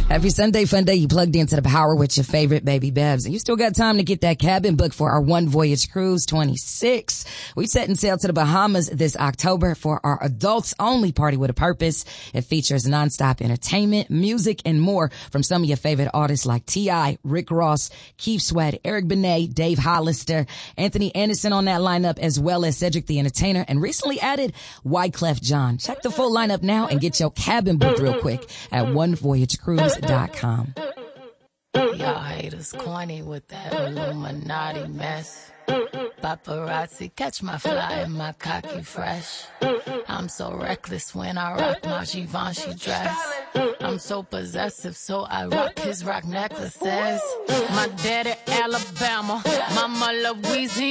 Happy Sunday, fun day. You plugged into the power with your favorite baby Bevs. And you still got time to get that cabin booked for our One Voyage Cruise 26. We setting sail to the Bahamas this October for our adults only party with a purpose. It features nonstop entertainment, music, and more from some of your favorite artists like T.I., Rick Ross, Keith Sweat, Eric Benet, Dave Hollister, Anthony Anderson on that lineup, as well as Cedric the Entertainer, and recently added Wyclef Jean. Check the full lineup now and get your cabin booked real quick at OneVoyageCruise.com. Y'all haters corny with that Illuminati mess. Paparazzi catch my fly and my cocky fresh. I'm so reckless when I rock my Givenchy dress. I'm so possessive, so I rock his rock necklaces. My daddy Alabama, mama Louisiana.